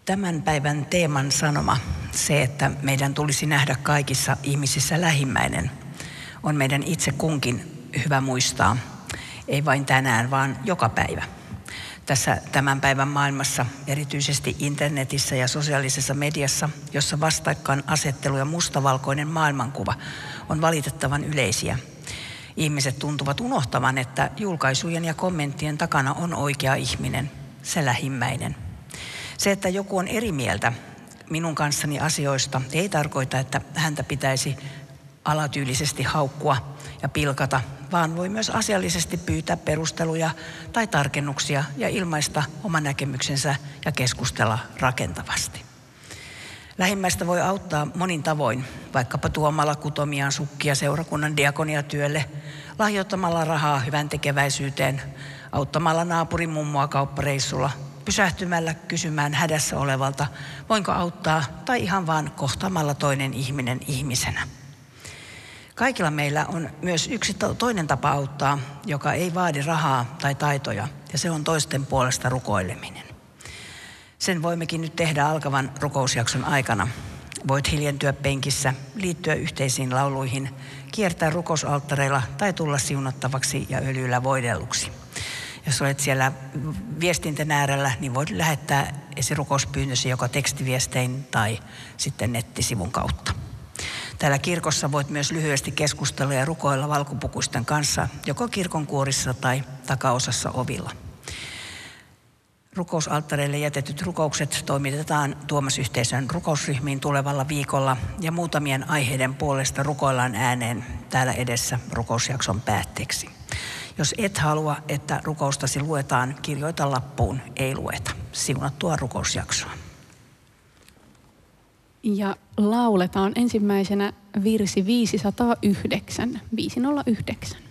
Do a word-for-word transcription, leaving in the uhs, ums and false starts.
Tämän päivän teeman sanoma, se, että meidän tulisi nähdä kaikissa ihmisissä lähimmäinen, on meidän itse kunkin hyvä muistaa, ei vain tänään, vaan joka päivä. Tässä tämän päivän maailmassa, erityisesti internetissä ja sosiaalisessa mediassa, jossa vastakkainasettelu ja mustavalkoinen maailmankuva on valitettavan yleisiä. Ihmiset tuntuvat unohtavan, että julkaisujen ja kommenttien takana on oikea ihminen, se lähimmäinen. Se, että joku on eri mieltä minun kanssani asioista, ei tarkoita, että häntä pitäisi alatyylisesti haukkua ja pilkata, vaan voi myös asiallisesti pyytää perusteluja tai tarkennuksia ja ilmaista oma näkemyksensä ja keskustella rakentavasti. Lähimmäistä voi auttaa monin tavoin, vaikkapa tuomalla kutomiaan sukkia seurakunnan diakoniatyölle, lahjoittamalla rahaa hyvän tekeväisyyteen, auttamalla naapurin mummoa kauppareissulla, pysähtymällä kysymään hädässä olevalta, voinko auttaa, tai ihan vaan kohtaamalla toinen ihminen ihmisenä. Kaikilla meillä on myös yksi toinen tapa auttaa, joka ei vaadi rahaa tai taitoja, ja se on toisten puolesta rukoileminen. Sen voimmekin nyt tehdä alkavan rukousjakson aikana. Voit hiljentyä penkissä, liittyä yhteisiin lauluihin, kiertää rukousalttareilla tai tulla siunattavaksi ja öljyllä voidelluksi. Jos olet siellä viestintän äärellä, niin voit lähettää esirukouspyynnösi joko tekstiviestein tai sitten nettisivun kautta. Täällä kirkossa voit myös lyhyesti keskustella ja rukoilla valkopukuisten kanssa, joko kirkonkuorissa tai takaosassa ovilla. Rukousalttareille jätetyt rukoukset toimitetaan Tuomas-yhteisön rukousryhmiin tulevalla viikolla ja muutamien aiheiden puolesta rukoillaan ääneen täällä edessä rukousjakson päätteeksi. Jos et halua, että rukoustasi luetaan, kirjoita lappuun, ei lueta. Siunattua rukousjaksoa. Ja lauletaan ensimmäisenä virsi viisisataayhdeksän, viisisataayhdeksän.